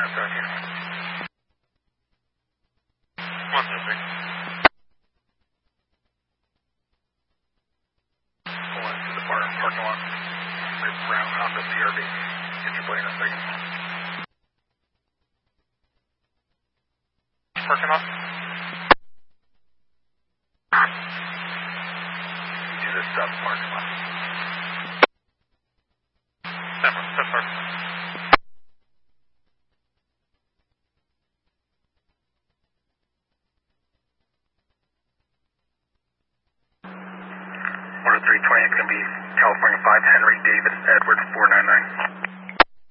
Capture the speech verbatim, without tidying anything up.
that seventeen. one six. Pull into the bar, parking lot. Right around Honda C R V. Get your plane in a second. Parking lot. Do the sub parking lot. Step, step parking lot. Order three twenty is going to be California five, Henry David Edward four nine nine.